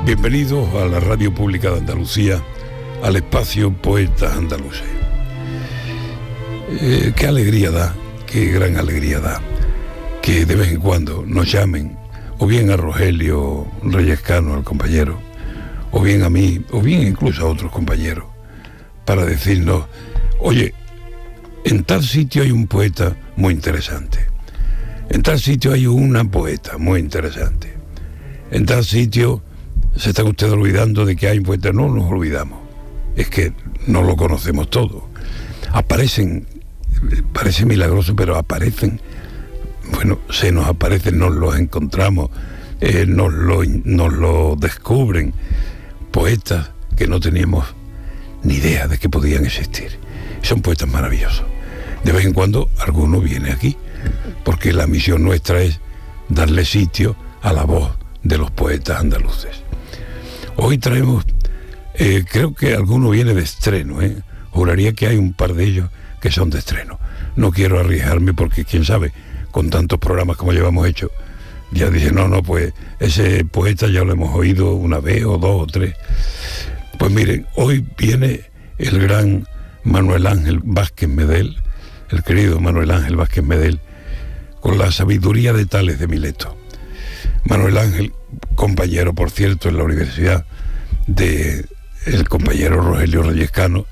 Bienvenidos a la Radio Pública de Andalucía, al espacio Poetas Andaluces. Qué alegría da, qué gran alegría da, que de vez en cuando nos llamen, o bien a Rogelio Reyes Cano, al compañero, o bien a mí, o bien incluso a otros compañeros, para decirnos, oye, en tal sitio hay un poeta muy interesante, en tal sitio hay una poeta muy interesante, en tal sitio se está usted olvidando de que hay un poeta. No nos olvidamos, es que no lo conocemos todo. Aparecen, parece milagroso, pero aparecen, bueno, se nos aparecen, nos los encontramos, nos lo descubren, poetas que no teníamos ni idea de que podían existir. Son poetas maravillosos. De vez en cuando alguno viene aquí, porque la misión nuestra es darle sitio a la voz de los poetas andaluces. Hoy traemos, creo que alguno viene de estreno, juraría que hay un par de ellos que son de estreno. No quiero arriesgarme porque, quién sabe, con tantos programas como llevamos hecho, ya dice, no, pues ese poeta ya lo hemos oído una vez o dos o tres. Pues miren, hoy viene el gran Manuel Ángel Vázquez Medel, el querido Manuel Ángel Vázquez Medel, con la sabiduría de Tales de Mileto. Manuel Ángel, compañero, por cierto, en la universidad de el compañero Rogelio Reyes Cano,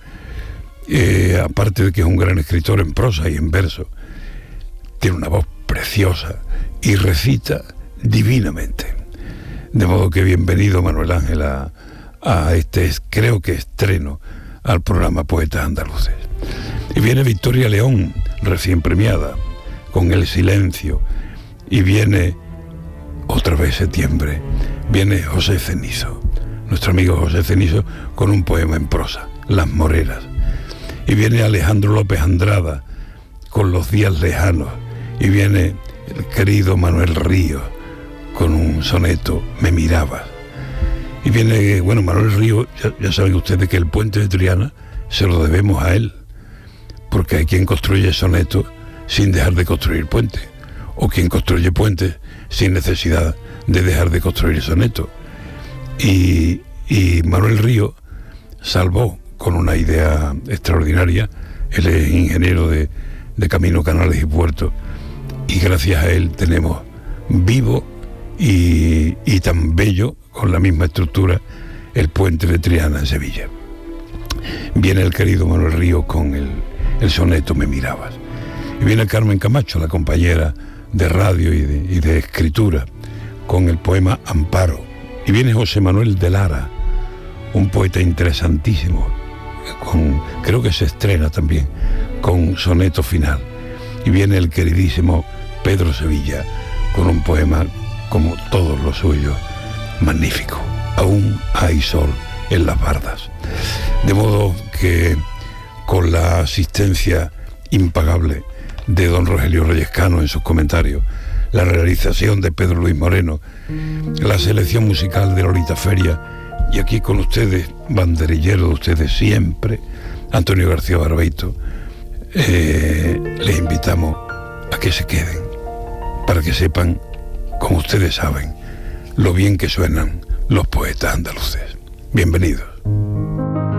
aparte de que es un gran escritor en prosa y en verso, tiene una voz preciosa y recita divinamente. De modo que bienvenido, Manuel Ángel, a este, creo que estreno, al programa Poetas Andaluces. Y viene Victoria León, recién premiada, con El Silencio, y viene otra vez septiembre, viene José Cenizo, nuestro amigo José Cenizo, con un poema en prosa, Las Moreras, y viene Alejandro López Andrada con Los Días Lejanos, y viene el querido Manuel Ríos con un soneto, Me Mirabas, y viene, bueno, Manuel Ríos, ya saben ustedes que el puente de Triana se lo debemos a él, porque hay quien construye sonetos sin dejar de construir puentes, o quien construye puentes sin necesidad de dejar de construir sonetos. Y Manuel Ríos salvó con una idea extraordinaria. Él es ingeniero de Camino, Canales y Puertos, y gracias a él tenemos vivo y tan bello, con la misma estructura, el puente de Triana en Sevilla. Viene el querido Manuel Ríos con el soneto Me Mirabas, y viene Carmen Camacho, la compañera de radio y de escritura, con el poema Amparo, y viene José Manuel de Lara, un poeta interesantísimo, creo que se estrena también con soneto final, y viene el queridísimo Pedro Sevilla con un poema, como todos los suyos, magnífico, Aún hay sol en las bardas. De modo que, con la asistencia impagable de don Rogelio Reyes Cano en sus comentarios, la realización de Pedro Luis Moreno, la selección musical de Lolita Feria, y aquí con ustedes, banderillero de ustedes siempre, Antonio García Barbeito, les invitamos a que se queden, para que sepan, como ustedes saben, lo bien que suenan los poetas andaluces. Bienvenidos.